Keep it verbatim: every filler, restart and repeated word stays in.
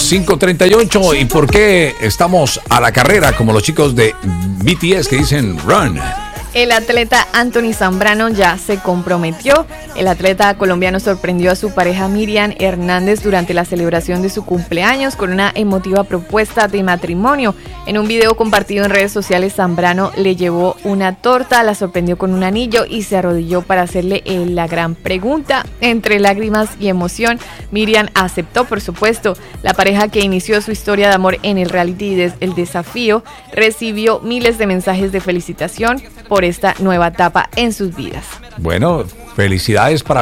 cinco treinta y ocho. ¿Y por qué estamos a la carrera como los chicos de B T S que dicen run? El atleta Anthony Zambrano ya se comprometió. El atleta colombiano sorprendió a su pareja Miriam Hernández durante la celebración de su cumpleaños con una emotiva propuesta de matrimonio. En un video compartido en redes sociales, Zambrano le llevó una torta, la sorprendió con un anillo y se arrodilló para hacerle la gran pregunta. Entre lágrimas y emoción, Miriam aceptó, por supuesto. La pareja, que inició su historia de amor en el reality de El Desafío, recibió miles de mensajes de felicitación por esta nueva etapa en sus vidas. Bueno, felicidades para